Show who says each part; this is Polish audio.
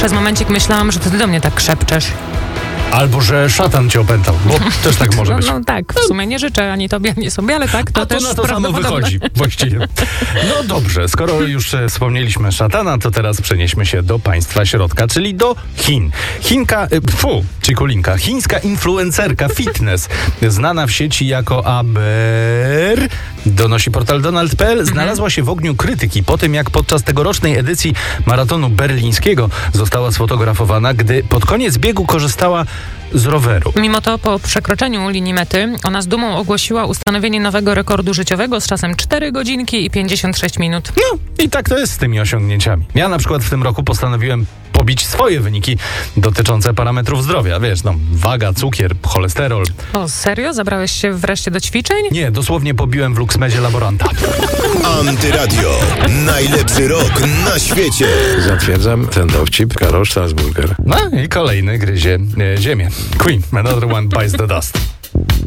Speaker 1: Przez momencik myślałam, że to ty do mnie tak szepczesz.
Speaker 2: Albo że szatan cię opętał, bo też tak może być.
Speaker 1: No tak, w sumie nie życzę ani tobie, ani sobie, ale tak, to
Speaker 2: A to
Speaker 1: też
Speaker 2: na to samo
Speaker 1: prawdopodobne.
Speaker 2: wychodzi właściwie. No dobrze, skoro już wspomnieliśmy szatana, to teraz przenieśmy się do państwa środka, czyli do Chin. Chińska influencerka fitness, znana w sieci jako Aber, donosi portal Donald.pl, znalazła się w ogniu krytyki po tym, jak podczas tegorocznej edycji maratonu berlińskiego została sfotografowana, gdy pod koniec biegu korzystała z roweru.
Speaker 1: Mimo to po przekroczeniu linii mety ona z dumą ogłosiła ustanowienie nowego rekordu życiowego z czasem 4 godzinki i 56 minut.
Speaker 2: No i tak to jest z tymi osiągnięciami. Ja na przykład w tym roku postanowiłem pobić swoje wyniki dotyczące parametrów zdrowia. Wiesz, no, waga, cukier, cholesterol.
Speaker 1: O, serio? Zabrałeś się wreszcie do ćwiczeń?
Speaker 2: Nie, dosłownie pobiłem w Luxmedzie laboranta.
Speaker 3: Antyradio. Najlepszy rok na świecie.
Speaker 4: Zatwierdzam ten dowcip. Karol Strasburger.
Speaker 2: No i kolejny gryzie ziemię. Queen, Another One Bites the Dust.